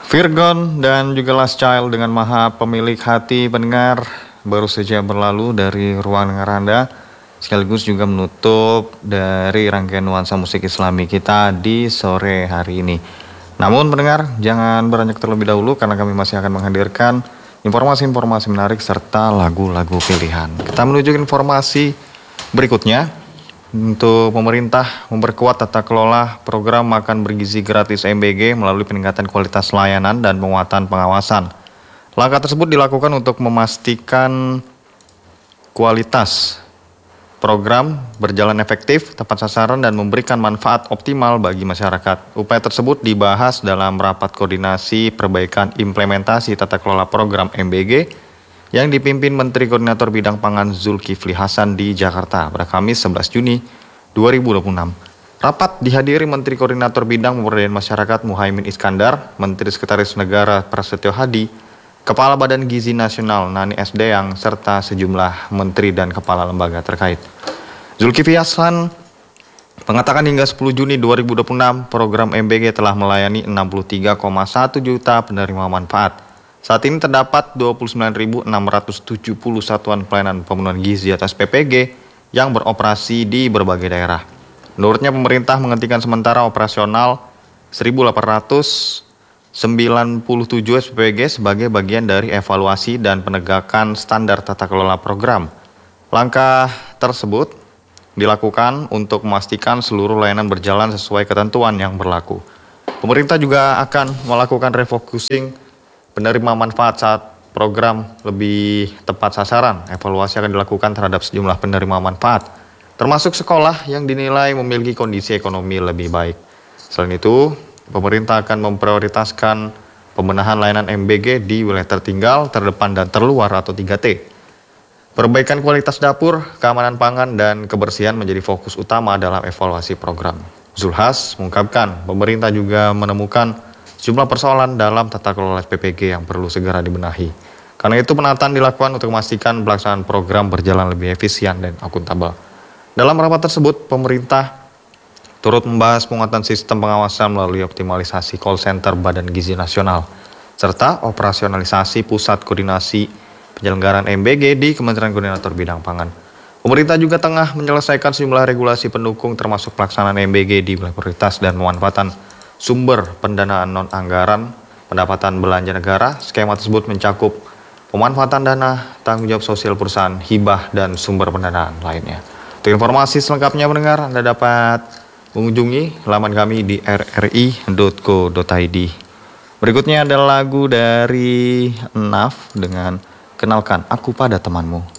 Virgon dan juga Last Child dengan Maha Pemilik Hati pendengar baru saja berlalu dari ruang dengar Anda, sekaligus juga menutup dari rangkaian nuansa musik Islami kita di sore hari ini. Namun pendengar, jangan beranjak terlebih dahulu karena kami masih akan menghadirkan informasi-informasi menarik serta lagu-lagu pilihan. Kita menuju ke informasi berikutnya. Untuk pemerintah memperkuat tata kelola program makan bergizi gratis MBG melalui peningkatan kualitas layanan dan penguatan pengawasan. Langkah tersebut dilakukan untuk memastikan kualitas program berjalan efektif, tepat sasaran, dan memberikan manfaat optimal bagi masyarakat. Upaya tersebut dibahas dalam rapat koordinasi perbaikan implementasi tata kelola program MBG yang dipimpin Menteri Koordinator Bidang Pangan Zulkifli Hasan di Jakarta pada Kamis 11 Juni 2026. Rapat dihadiri Menteri Koordinator Bidang Pemberdayaan Masyarakat Muhaimin Iskandar, Menteri Sekretaris Negara Prasetyo Hadi, Kepala Badan Gizi Nasional Nani Sdayang, serta sejumlah menteri dan kepala lembaga terkait. Zulkifli Hasan mengatakan hingga 10 Juni 2026 program MBG telah melayani 63,1 juta penerima manfaat. Saat ini terdapat 29.670 satuan pelayanan pemenuhan gizi atas PPG yang beroperasi di berbagai daerah. Menurutnya pemerintah menghentikan sementara operasional 1.897 SPPG sebagai bagian dari evaluasi dan penegakan standar tata kelola program. Langkah tersebut dilakukan untuk memastikan seluruh layanan berjalan sesuai ketentuan yang berlaku. Pemerintah juga akan melakukan refocusing penerima manfaat saat program lebih tepat sasaran. Evaluasi akan dilakukan terhadap sejumlah penerima manfaat, termasuk sekolah yang dinilai memiliki kondisi ekonomi lebih baik. Selain itu, pemerintah akan memprioritaskan pembenahan layanan MBG di wilayah tertinggal, terdepan, dan terluar atau 3T. Perbaikan kualitas dapur, keamanan pangan, dan kebersihan menjadi fokus utama dalam evaluasi program. Zulhas mengungkapkan, pemerintah juga menemukan sejumlah persoalan dalam tata kelola SPPG yang perlu segera dibenahi. Karena itu penataan dilakukan untuk memastikan pelaksanaan program berjalan lebih efisien dan akuntabel. Dalam rapat tersebut, pemerintah turut membahas penguatan sistem pengawasan melalui optimalisasi call center Badan Gizi Nasional, serta operasionalisasi pusat koordinasi penyelenggaraan MBG di Kementerian Koordinator Bidang Pangan. Pemerintah juga tengah menyelesaikan sejumlah regulasi pendukung termasuk pelaksanaan MBG di wilayah prioritas dan pemanfaatan sumber pendanaan non-anggaran, pendapatan belanja negara. Skema tersebut mencakup pemanfaatan dana, tanggung jawab sosial perusahaan, hibah, dan sumber pendanaan lainnya. Untuk informasi selengkapnya mendengar, Anda dapat mengunjungi laman kami di rri.co.id. Berikutnya ada lagu dari Naf dengan Kenalkan Aku Pada Temanmu.